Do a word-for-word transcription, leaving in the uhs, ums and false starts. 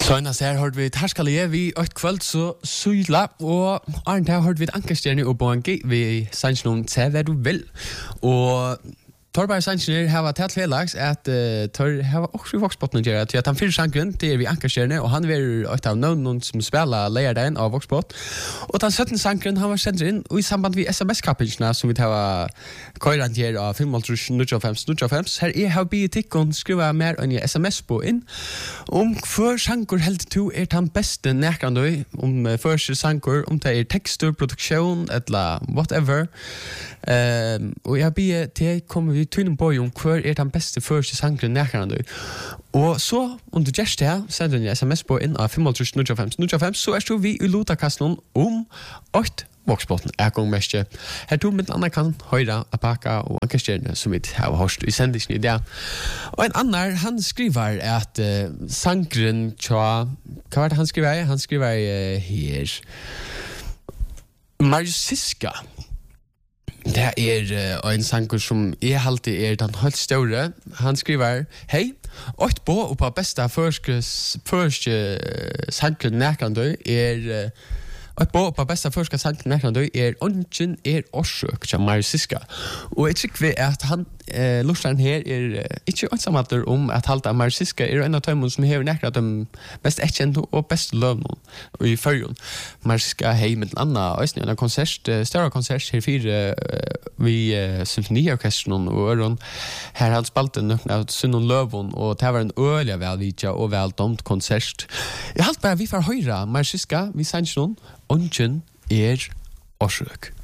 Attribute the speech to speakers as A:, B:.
A: Sånn så her hørte vi Terskalie vi et kveld så sydla og Arne her hørte vi et ankerstjerne og Boangi vi sanns noen til hva du vil og Torberg Sanchez har varit helt felax att uh, tor har också Voxbotten gör att han fyrir sankren det är vi ankarstjärne och han är ett av någon som spelar ledaren av Voxbot och den sjutton sankren han var sänd in och i samband med S M S-kapitlarna som vi tar köran ger av fem noll fem noll fem här är har bi tickon skriva mer än S M S på in om för sankor helt to är han bästa näkrande om för sankor om det är texturproduktion eller whatever ehm och jag bi till kommer vi tunnen på om hver er den beste første sangren nærkere. Og så, om du gjør det, sender du en sms på inn av fem noll fem noll fem, så er så vi i Lotakasten om åtte Voxbotten er gang mest. Her to med en annen kan høyre, apaka og ankerstjerne som vi har hørt i sendingen i dag. Og en annen, han skriver at uh, sangren tja, hva var det han skriver? Han skriver uh, her Marius Siska. Det er uh, en sanger som er alltid er den helt større. Han skriver, hei, åt på og på besta første, første sangren nærkende er... Uh, Og på på bästa förska sanken när då är ungen är orsök som Marius Siska. Och jag tycker att han eh lustan här är inte ensamma om att halta Marius Siska är en av de som har näkrat de bäst erkänt och bäst lövn och i förjon. Marius Siska hej med Anna och en konsert större konsert här för vi symfoniorkestern och öron här har spalten några Sunnon Lövon och det var en öliga välvidja och väl domt konsert. Jag halt bara vi får höra Marius Siska vi sanns någon Ungen er orsök.